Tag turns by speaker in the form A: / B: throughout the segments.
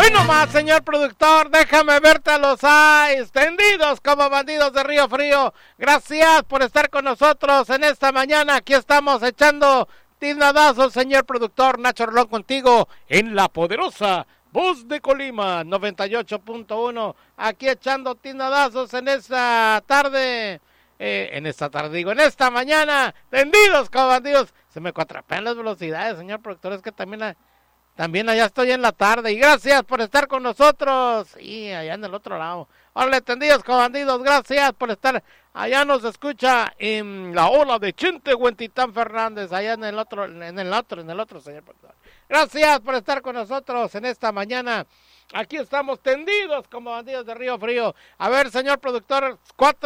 A: Hoy nomás, señor productor, déjame verte a los eyes, tendidos como bandidos de Río Frío. Gracias por estar con nosotros en esta mañana. Aquí estamos echando tiznadazos, señor productor. Nacho Rolón contigo en la poderosa Voz de Colima 98.1. Aquí echando tiznadazos en esta tarde. En esta mañana, tendidos como bandidos. Se me cuatrapean las velocidades, señor productor, es que también allá estoy en la tarde. Y gracias por estar con nosotros. Y allá en el otro lado. Hola, tendidos como bandidos, gracias por estar. Allá nos escucha en la ola de Chente Huentitán Fernández, allá en el otro, señor productor. Gracias por estar con nosotros en esta mañana. Aquí estamos tendidos como bandidos de Río Frío. A ver, señor productor,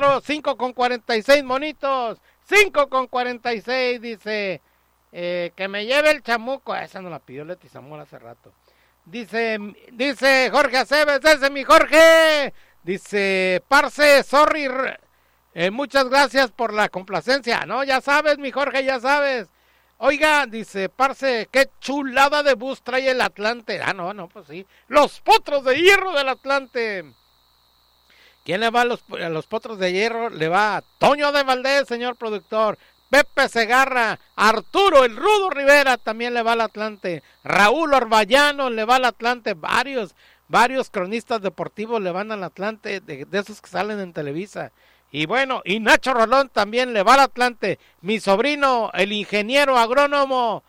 A: 5 con 46 monitos. 5 con 46, dice, que me lleve el chamuco. Esa no la pidió Leti Zamora hace rato. Dice Jorge Aceves, ese mi Jorge. Dice, parce, sorry, muchas gracias por la complacencia. No, ya sabes, mi Jorge, ya sabes. Oiga, dice, parce, qué chulada de bus trae el Atlante. Ah, no, pues sí. Los potros de hierro del Atlante. ¿Quién le va a los potros de hierro? Le va a Toño de Valdés, señor productor. Pepe Segarra, Arturo el Rudo Rivera también le va al Atlante. Raúl Orbayano le va al Atlante. Varios cronistas deportivos le van al Atlante, de esos que salen en Televisa. Y bueno, y Nacho Rolón también le va al Atlante. Mi sobrino, el ingeniero agrónomo,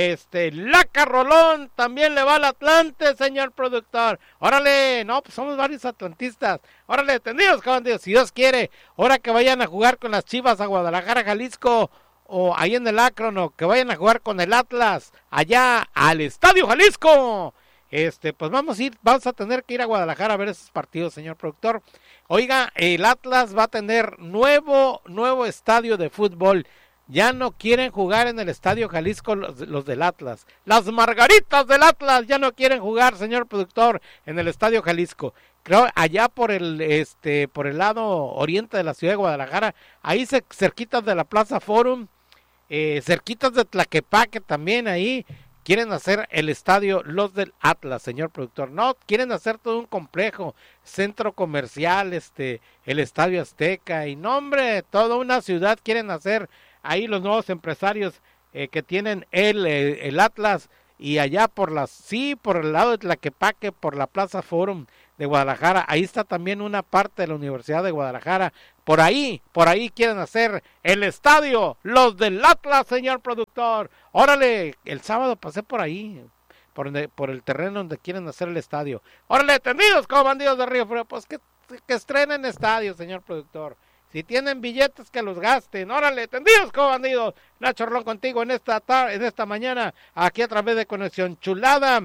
A: Laca Rolón, también le va al Atlante, señor productor. Órale, no, pues somos varios atlantistas. Órale, tendidos, caballeros, si Dios quiere, ahora que vayan a jugar con las Chivas a Guadalajara, Jalisco, o ahí en el Akron, o que vayan a jugar con el Atlas, allá al Estadio Jalisco. Pues vamos a tener que ir a Guadalajara a ver esos partidos, señor productor. Oiga, el Atlas va a tener nuevo estadio de fútbol. Ya no quieren jugar en el Estadio Jalisco los del Atlas. Las Margaritas del Atlas ya no quieren jugar, señor productor, en el Estadio Jalisco. Creo allá por el lado oriente de la ciudad de Guadalajara, ahí cerquitas de la Plaza Forum, cerquitas de Tlaquepaque también ahí. Quieren hacer el estadio los del Atlas, señor productor. No, quieren hacer todo un complejo, centro comercial, el Estadio Azteca, y no, hombre, toda una ciudad quieren hacer ahí los nuevos empresarios que tienen el Atlas, y allá por el lado de Tlaquepaque, por la Plaza Forum de Guadalajara, ahí está también una parte de la Universidad de Guadalajara. Por ahí quieren hacer el estadio, los del Atlas, señor productor. Órale, el sábado pasé por ahí, por el terreno donde quieren hacer el estadio. Órale, tendidos como bandidos de Río Frío, pues que estrenen estadio, señor productor. Si tienen billetes, que los gasten. Órale, tendidos como bandidos. Nacho Rolón contigo en esta mañana, aquí a través de Conexión Chulada.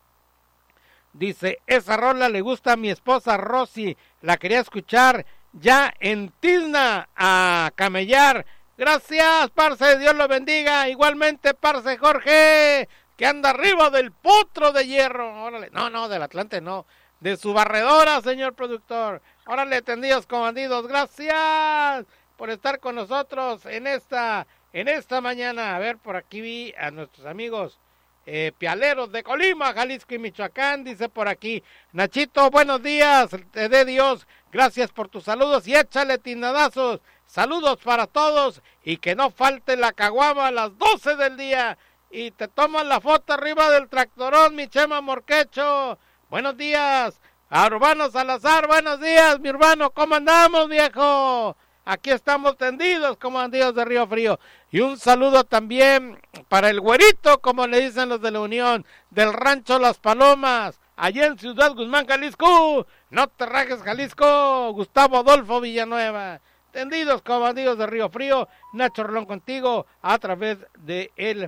A: Dice, esa rola le gusta a mi esposa Rosy, la quería escuchar ya en Tizna a camellar. Gracias, parce, Dios lo bendiga. Igualmente, parce Jorge, que anda arriba del potro de hierro. Órale, no, del Atlante no, de su barredora, señor productor. Órale, tendidos como bandidos, gracias por estar con nosotros en esta mañana. A ver, por aquí vi a nuestros amigos pialeros de Colima, Jalisco y Michoacán. Dice por aquí, Nachito, buenos días, te dé Dios, gracias por tus saludos y échale tiznadazos. Saludos para todos y que no falte la caguama a las 12 del día. Y te toman la foto arriba del tractorón, mi Chema Morquecho. Buenos días. A Urbano Salazar, buenos días, mi Urbano, ¿cómo andamos, viejo? Aquí estamos tendidos como bandidos de Río Frío. Y un saludo también para el güerito, como le dicen los de la Unión, del Rancho Las Palomas, allá en Ciudad Guzmán, Jalisco. No te rajes, Jalisco. Gustavo Adolfo Villanueva. Tendidos como bandidos de Río Frío. Nacho Rolón contigo a través de el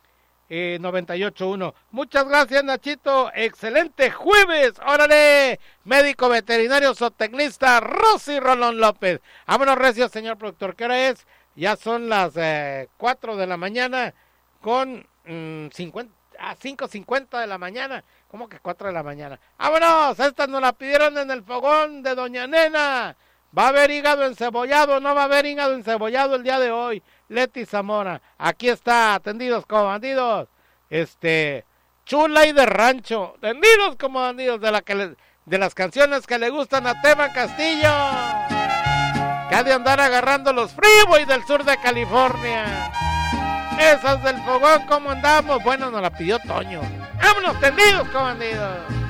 A: 98.1. Muchas gracias, Nachito. Excelente jueves. Órale, médico veterinario zootecnista Rosy Rolón López. Vámonos recios, señor productor. ¿Qué hora es? Ya son las 4 de la mañana con 5:50 de la mañana. ¿Cómo que 4 de la mañana? Vámonos, estas nos la pidieron en el fogón de Doña Nena. ¿Va a haber hígado encebollado? No va a haber hígado encebollado el día de hoy. Leti Zamora, aquí está, atendidos como bandidos. chula y de rancho. Tendidos como bandidos, de las canciones que le gustan a Tema Castillo, que ha de andar agarrando los freeways del sur de California. Esas del fogón, ¿cómo andamos? Bueno, nos la pidió Toño. ¡Vámonos, tendidos como bandidos!